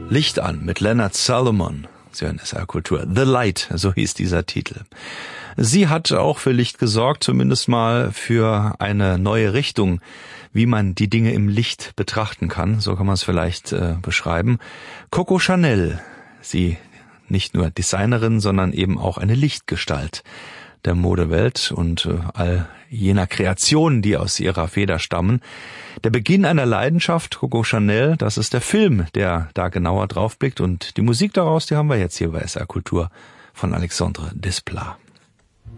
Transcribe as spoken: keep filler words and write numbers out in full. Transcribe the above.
Licht an mit Leonard Salomon. Sie hören S R Kultur. The Light, so hieß dieser Titel. Sie hat auch für Licht gesorgt, zumindest mal für eine neue Richtung, wie man die Dinge im Licht betrachten kann. So kann man es vielleicht äh, beschreiben. Coco Chanel, sie nicht nur Designerin, sondern eben auch eine Lichtgestalt der Modewelt und äh, all jener Kreationen, die aus ihrer Feder stammen. Der Beginn einer Leidenschaft, Coco Chanel, das ist der Film, der da genauer drauf blickt. Und die Musik daraus, die haben wir jetzt hier bei S R Kultur von Alexandre Desplat.